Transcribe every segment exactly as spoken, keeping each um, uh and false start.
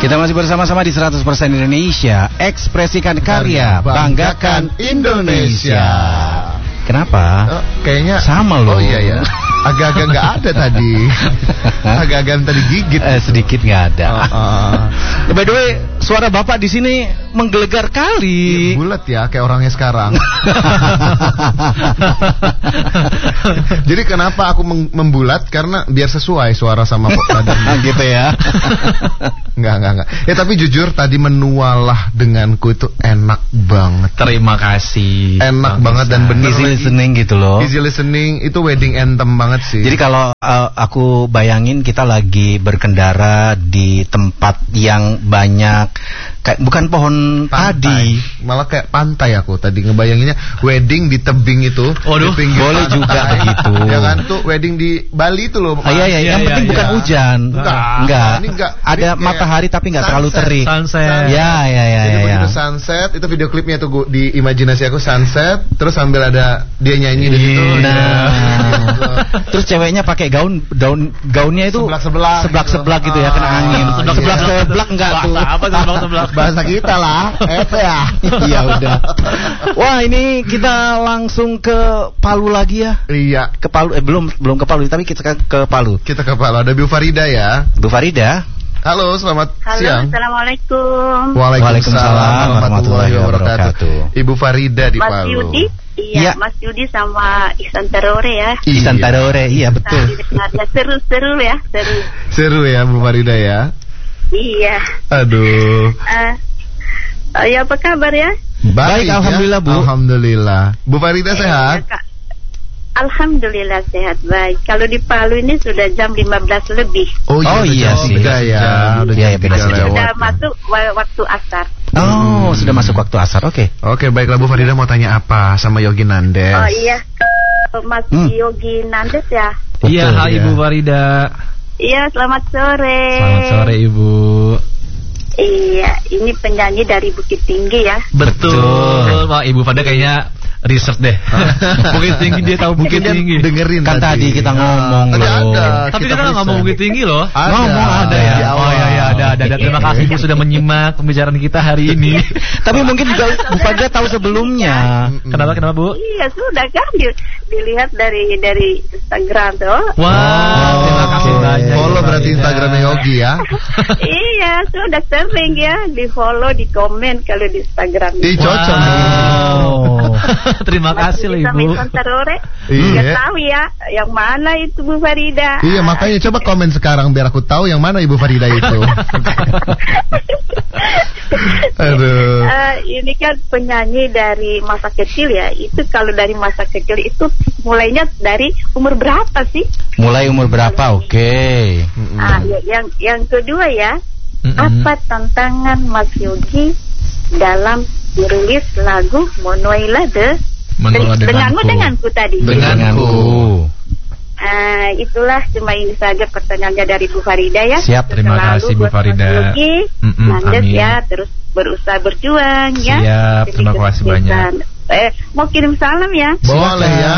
Kita masih bersama-sama di seratus persen Indonesia. Ekspresikan karya, banggakan Indonesia. Kenapa? Oh, kayaknya sama loh. Oh iya ya. Agak-agak nggak ada tadi. Agak-agak tadi gigit. Eh, sedikit nggak ada. Uh, uh. By the way, suara bapak di sini menggelegar kali. Ya, bulat ya, kayak orangnya sekarang. Jadi kenapa aku membulat? Karena biar sesuai suara sama badannya. Gitu ya. Enggak, enggak, enggak. Ya tapi jujur tadi menualah denganku itu enak banget. Terima kasih. Enak banget dan bener. Easy listening gitu loh. Easy listening itu wedding anthem banget sih. Jadi kalau uh, aku bayangin kita lagi berkendara di tempat yang banyak kayak bukan pohon padi, malah kayak pantai aku tadi ngebayanginnya wedding di tebing itu. Waduh, boleh pantai. Juga begitu. Ya kan tuh wedding di Bali itu loh. Ah, iya, iya, yang iya, penting iya, bukan iya. hujan. Enggak. Enggak. Ini enggak. Ada matahari tapi enggak terlalu terik. Sunset. Ya, ya, ya. Jadi ya, begitu ya. sunset itu video klipnya tuh gua, di imajinasi aku sunset terus sambil ada dia nyanyi di situ. Nah. Terus ceweknya pakai gaun gaun gaunnya itu seblak-seblak seblak-seblak gitu, gitu ya, kena angin. Seblak-seblak iya. seblak enggak tuh. Apa seblak-seblak? Bahasa kita lah. Apa ya? Iya udah. Wah, ini kita langsung ke Palu lagi ya. Iya. Ke Palu eh belum belum ke Palu tapi kita ke Palu. Kita ke Palu. Ada Bu Farida ya. Bu Farida. Halo, selamat Halo, siang. Assalamualaikum. Waalaikumsalam warahmatullahi wabarakatuh. Ibu Farida di Mas Palu. Yudi, iya, ya. Mas Yudi sama Ihsan Tarore ya. Ihsan Tarore, iya betul. Seru-seru ya, seru. Seru ya Bu Farida ya. Iya. Aduh. Uh, uh, ya apa kabar ya? Baik, Baik alhamdulillah ya? Bu. Alhamdulillah. Bu Farida eh, sehat? Ya, Alhamdulillah sehat baik. Kalau di Palu ini sudah jam lima belas lebih. Oh iya, oh, iya sih. Udah ya. Udah ya, ya, sudah masuk waktu asar. Oh, hmm. sudah masuk waktu asar. Oke. Okay. Oke, okay, baiklah Bu Farida mau tanya apa sama Yogi Nandes? Oh iya. Mas hmm. Yogi Nandes ya. Iya, hai Ibu Farida. Iya, selamat sore. Selamat sore Ibu. Iya, ini penyanyi dari Bukit Tinggi ya. Betul, Pak. Ibu Farida kayaknya research deh. Bukit Tinggi, dia tahu Bukit Mungkin Tinggi. Dengerin kan tadi, tadi kita ngomong tadi loh. Ada, Tapi kita nggak ngomong Bukit Tinggi loh. Ada. Ngomong ada ya. Oh iya iya ada ada. ada. Terima kasih Bu sudah menyimak pembicaraan kita hari ini. Tapi mungkin juga Bu Farida tahu sebelumnya. Kenapa kenapa Bu? Iya sudah kan dilihat dari dari Instagram tuh. Wah, wow, terima kasih okay. banyak. Follow berarti Instagramnya Yogi ya. Iya, sudah sering ya di follow, di komen kalau di Instagram. Ih, cocok. Wow. Terima kasih loh Ibu. Iya. Nggak tahu ya, yang mana itu Bu Farida. Iya, makanya coba komen sekarang biar aku tahu yang mana Ibu Farida itu. Aduh. Uh, ini kan penyanyi dari masa kecil ya. Itu kalau dari masa kecil itu mulainya dari umur berapa sih? Mulai umur berapa? Oke. Okay. Ah, ya, yang yang kedua ya. Mm-hmm. Apa tantangan Mas Yogi dalam merilis lagu Monoila de Monoila Den- denganmu denganku tadi. Denganku. Uh, itulah cuma ini saja pertanyaannya dari Bu Farida ya. Siap, terima kasih Bu Farida. Nandes ya, terus berusaha berjuang ya. Siap, terima kasih banyak. Eh, mau kirim salam ya? Boleh ya.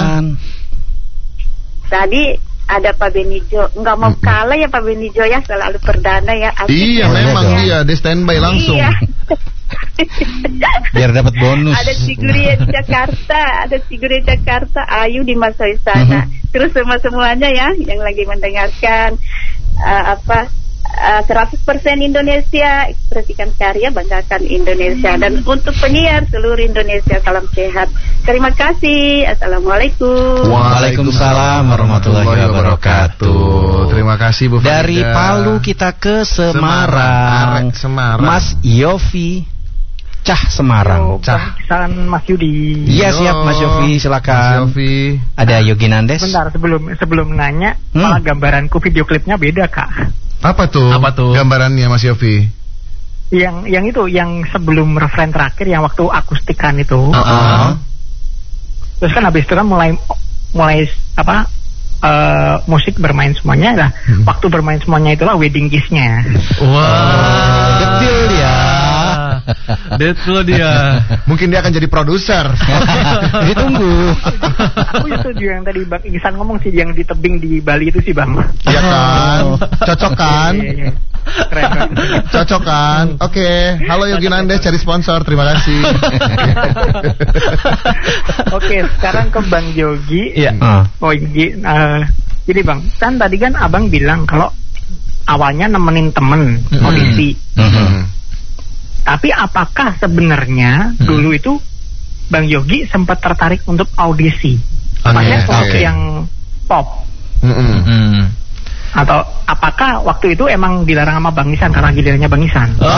Tadi ada Pak Benijo, nggak mau kalah ya Pak Benijo ya, selalu perdana ya. Iya, memang dia, dia standby langsung. Iya. Biar dapat bonus. Ada Siguri Jakarta, ada Siguri Jakarta, Ayu di masa sana. Mm-hmm. Terus semua semuanya ya yang lagi mendengarkan uh, apa uh, seratus persen Indonesia, ekspresikan karya, banggakan Indonesia. Dan untuk penyiar seluruh Indonesia, salam sehat. Terima kasih. Assalamualaikum. Waalaikumsalam warahmatullahi wabarakatuh. Terima kasih Bu Farida. Dari Palu kita ke Semarang. Semarang. Semarang. Mas Yofi Cah Semarang. Cah. Pesan Mas Yudi. Iya siap Mas Yofi, silakan. Mas Yofi. Ada Yogi Nandes. Bentar sebelum sebelum nanya, hmm. malah gambaranku video klipnya beda Kak. Apa tuh? Apa tuh? Gambarannya Mas Yofi? Yang yang itu, yang sebelum referen terakhir, yang waktu akustikan itu. Uh-uh. Terus kan habis itu kan mulai mulai apa? Uh, musik bermain semuanya lah. Hmm. Waktu bermain semuanya itulah wedding kiss-nya. Wah, wow. Detil dia. Detil dia. Mungkin dia akan jadi produser. Ditunggu. Aku setuju yang tadi Bang Ihsan ngomong sih, yang di tebing di Bali itu sih Bang. Iya kan? Cocok kan? Iya, iya, iya. Keren. Cocok kan? Oke, okay. Halo Yogi Nandes cari sponsor, terima kasih. Oke, sekarang ke Bang Yogi. Iya. Oh, Yogi, uh, jadi Bang, kan tadi kan Abang bilang kalau awalnya nemenin temen audisi. Mm-hmm. Tapi apakah sebenarnya mm-hmm. dulu itu Bang Yogi sempat tertarik untuk audisi? Maksudnya okay. audisi yang pop? Mm-hmm. Hmm. Atau apakah waktu itu emang dilarang sama Bang Isan karena gilirannya Bang Isan? Oh,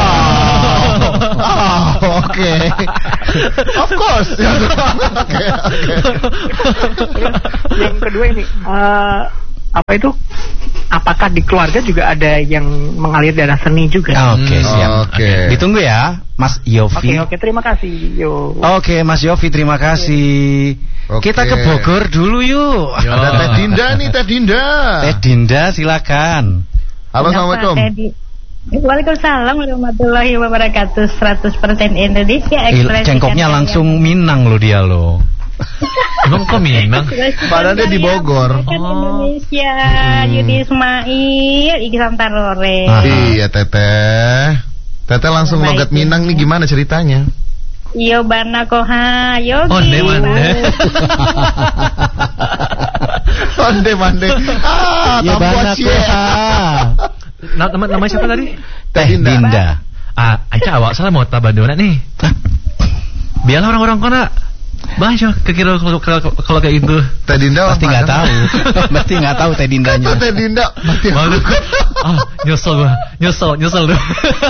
oh oke, okay. Of course. Okay, okay. Yang kedua ini, uh, apa itu? Apakah di keluarga juga ada yang mengalir darah seni juga? Oke, okay, siap. Oke. Okay. Ditunggu ya, Mas Yofi. Oke, okay, oke, okay, terima kasih. Yo. Oke, okay, Mas Yofi, terima kasih. Okay. Kita ke Bogor dulu yuk. Yo. Ada Teh Dinda nih, Teh Dinda. Teh Dinda, silakan. Halo, Assalamualaikum. Waalaikumsalam warahmatullahi wabarakatuh. seratus persen Indonesia. Cengkoknya langsung Minang lo dia lo. Emang kok Minang? Padahal dia di Bogor. Oh. Indonesia, hmm. Yudi Ismail, Iksan Tarore. Ah. Iya Teteh. Teteh langsung oh, logat Minang nih, gimana ceritanya? Yo bana koha yogi. Onde mande. Onde mande. Ah, yo bana koha. Nama nama siapa tadi? Teh Dinda. Dinda. Ah, aja awak salah mau tabandona nih. Biarlah orang-orang kona. Banyak kekira kalau kalau kayak itu. Teh Dinda pasti nggak tahu. Pasti nggak tahu Teh Dindanya. Teh Dinda. Malu. Ah, nyesel gua. Nyesel, nyesel lu.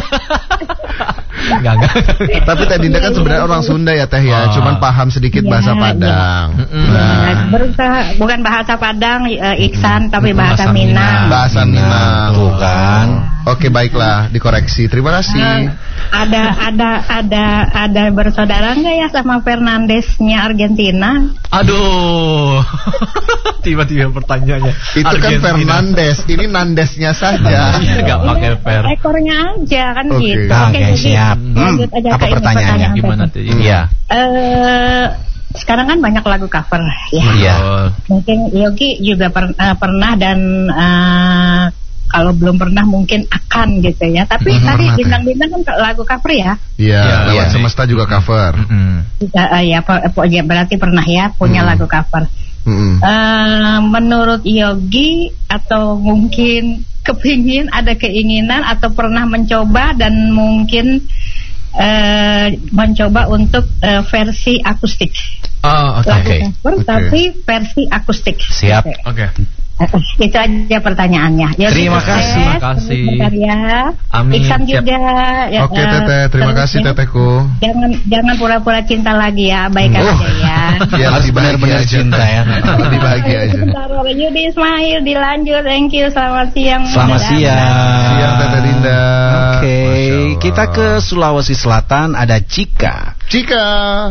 Enggak, enggak. Tapi Teh Dinda kan sebenarnya orang Sunda ya Teh ya, oh. Cuman paham sedikit ya, bahasa Padang. Ya. Nah, berusaha bukan bahasa Padang uh, Iksan, tapi bahasa, bahasa Minang. Minang. Bahasa Minang, tuh kan. Oke, baiklah, dikoreksi. Terima kasih. Uh, ada ada ada ada bersaudara nggak ya sama Fernandesnya Argentina? Aduh. Tiba-tiba pertanyaannya. Itu Argentina. Kan Fernandes, ini Nandesnya saja. Enggak pakai per. Ekornya aja kan okay. gitu. Oke, okay, okay, siap. Hmm, aja apa pertanyaannya? Pertanyaan gimana tuh? Iya. Eh sekarang kan banyak lagu cover ya. Iya. Mungkin Yogi juga per, uh, pernah dan uh, kalau belum pernah mungkin akan gitu ya. Tapi mm-hmm. tadi bintang-bintang kan lagu cover ya. Iya, ya, lewat ya, Semesta juga cover. Mm-hmm. Uh, ya, ya berarti pernah ya punya mm-hmm. lagu cover. Mm-hmm. Uh, menurut Yogi atau mungkin kepingin ada keinginan atau pernah mencoba dan mungkin uh, mencoba untuk uh, versi akustik. Oh, oke. Okay. Okay. Cover, okay. Tapi versi akustik. Siap. Oke. Okay. Uh, itu aja pertanyaannya. Ya, terima kasih. Terima kasih. Ya. Amin. Iksan juga. Ya, Oke, Teteh, terima kasih Tetehku. Jangan jangan pura-pura cinta lagi ya, baik oh. aja ya. Ya, lebih benar-benar cinta ya. Lebih bahagia aja. Yudi Ismail dilanjut. Thank you. Selamat siang. Selamat siang. Siang Teteh Dinda. Oke, okay. Kita ke Sulawesi Selatan, ada Cika. Cika.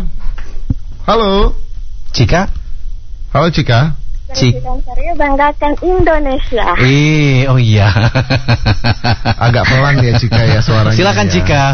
Halo. Cika. Halo Cika. Cik. Saya banggakan Indonesia. Eh, oh iya. Agak pelan ya Cika ya suaranya. Silakan ya. Cika.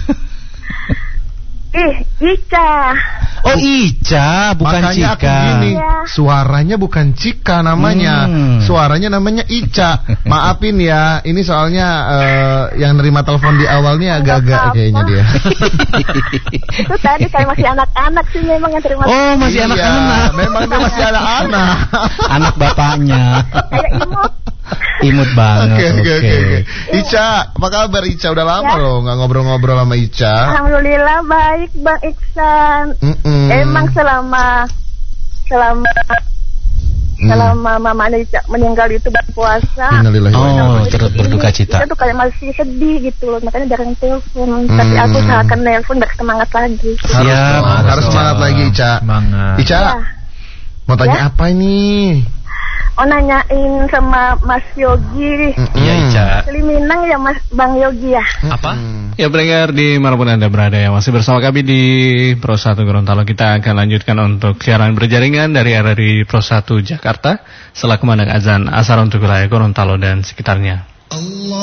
Ih, Ica. Oh Ica, bukan makanya Cika. Aku gini, ya. Suaranya bukan Cika namanya, hmm. Suaranya namanya Ica. Maafin ya, ini soalnya uh, yang nerima telepon di awalnya agak-agak kayaknya dia. Itu tadi kayak masih anak-anak sih memang yang terima. Oh masih iya, anak-anak. Memang dia masih anak-anak. Anak bapaknya. Kayak imut. Imut banget. Oke oke oke. Ica, apa kabar Ica? Udah lama ya. Loh nggak ngobrol-ngobrol sama Ica. Alhamdulillah baik Bang Iksan. Mm-mm. Emang selama selama mm. selama Mama Ica meninggal itu berpuasa. Oh, terus berduka cita. Kita tuh kayak masih sedih gitu loh, makanya jarang telepon. Mm. Tapi aku usahakan nelpon biar semangat lagi. Siap, harus, harus semangat lagi Ica. Semangat. Ica, ya. Mau tanya ya? Apa ini? Oh nanyain sama Mas Yogi. Iya Ica. Asli Minang ya Mas Bang Yogi ya. Apa? Ya pendengar di manapun Anda berada ya, masih bersama kami di Pro satu Gorontalo. Kita akan lanjutkan untuk siaran berjaringan dari R R I Pro satu Jakarta setelah kumandang azan asar untuk wilayah Gorontalo dan sekitarnya. Allah.